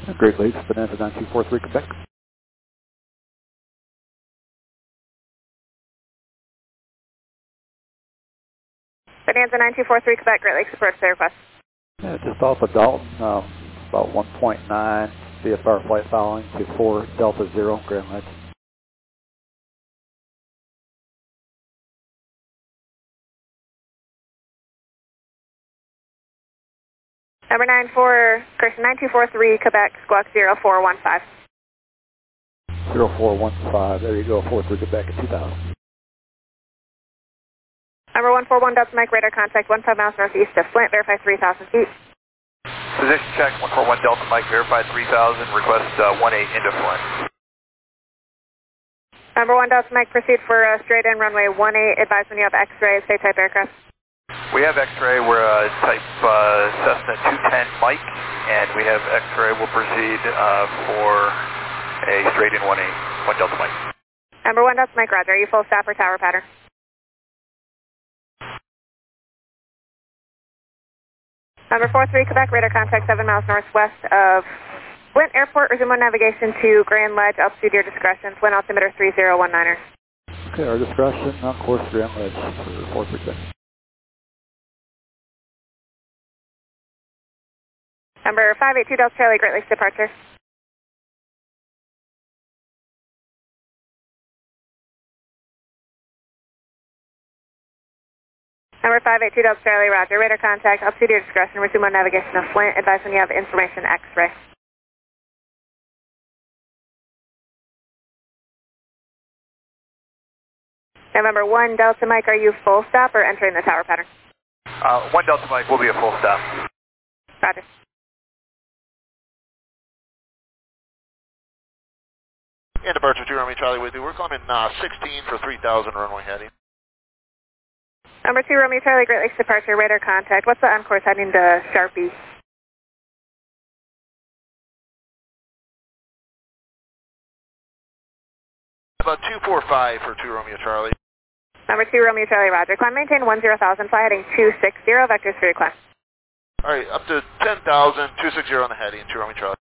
Great Lakes, Bonanza 9243 Quebec. Bonanza 9243 Quebec, Great Lakes approach the request. Yeah, just off of Dalton, about 1.9 VFR flight following to 4 Delta 0, Grand Ledge. Number 9243 Quebec, squawk 0415. 0415, there you go, 43 Quebec at 2000. Number 141 Delta Mike, radar contact 15 miles northeast of Flint, verify 3,000 feet. Position check, 141 Delta Mike, verify 3,000, request 18 into Flint. Number 1 Delta Mike, proceed for straight in runway 18, advise when you have X-ray, say type aircraft. We have X-ray, we're type Cessna 210 Mike, and we have X-ray, we'll proceed for a straight in 1 Delta Mike. Number 1 Delta Mike, roger, are you full stop or tower pattern? Number 43 Quebec, radar contact 7 miles northwest of Flint Airport, resume on navigation to Grand Ledge, altitude your discretion, Flint altimeter 3019er. Okay, our discretion on course Grand Ledge for 436. Number 582 Delta Charlie, Great Lakes departure. Number 582 Delta Charlie, roger, radar contact, altitude your discretion, resume on navigation of Flint, advise when you have information X-ray. November 1 Delta Mike, are you full stop or entering the tower pattern? 1 Delta Mike will be a full stop. Roger. And departure 2 Romeo Charlie with you. We're climbing 16 for 3,000 runway heading. Number 2 Romeo Charlie, Great Lakes departure, radar contact. What's the on course heading to Sharpie? About 245 for 2 Romeo Charlie. Number 2 Romeo Charlie, roger. Climb maintain 10,000, fly heading 260, vectors for your climb. All right, up to 10,000, 260 on the heading, 2 Romeo Charlie.